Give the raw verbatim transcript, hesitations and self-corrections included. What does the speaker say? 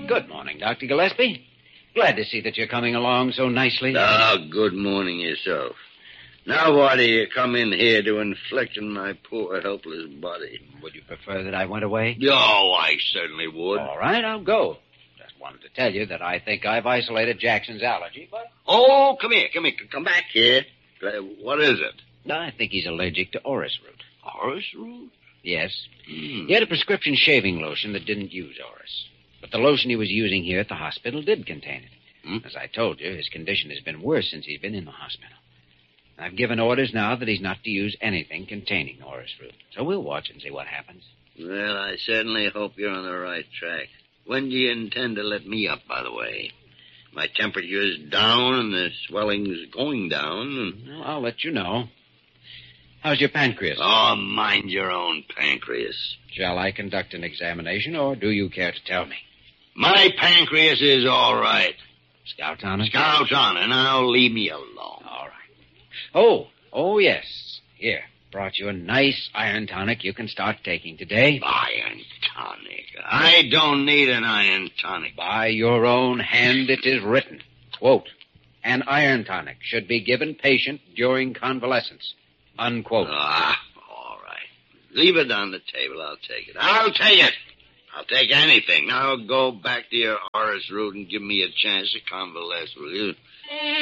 Good morning, Doctor Gillespie. Glad to see that you're coming along so nicely. Ah, good morning yourself. Now why do you come in here to inflict on my poor, helpless body? Would you prefer that I went away? Oh, I certainly would. All right, I'll go. Just wanted to tell you that I think I've isolated Jackson's allergy, but... Oh, come here, come here, come back here. Uh, What is it? I think he's allergic to orris root. Orris root? Yes. Hmm. He had a prescription shaving lotion that didn't use orris. But the lotion he was using here at the hospital did contain it. Hmm? As I told you, his condition has been worse since he's been in the hospital. I've given orders now that he's not to use anything containing orris root. So we'll watch and see what happens. Well, I certainly hope you're on the right track. When do you intend to let me up, by the way? My temperature's down and the swelling's going down. And... Well, I'll let you know. How's your pancreas? Oh, mind your own pancreas. Shall I conduct an examination, or do you care to tell me? My pancreas is all right. Scout tonic? Scout on it. Now leave me alone. All right. Oh, oh, yes. Here, brought you a nice iron tonic you can start taking today. Iron tonic. I don't need an iron tonic. By your own hand it is written. Quote, an iron tonic should be given patient during convalescence. Unquote. Ah, all right. Leave it on the table. I'll take it. I'll take it. I'll take anything. Now go back to your orris root and give me a chance to convalesce, will you?